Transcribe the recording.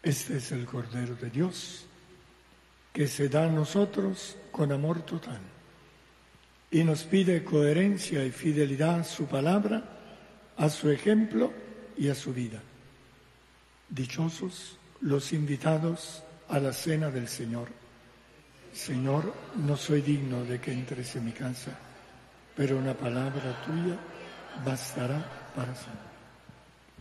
Este es el Cordero de Dios, que se da a nosotros con amor total y nos pide coherencia y fidelidad a su palabra, a su ejemplo y a su vida. Dichosos los invitados a la cena del Señor. Señor, no soy digno de que entres en mi casa, pero una palabra tuya bastará para siempre.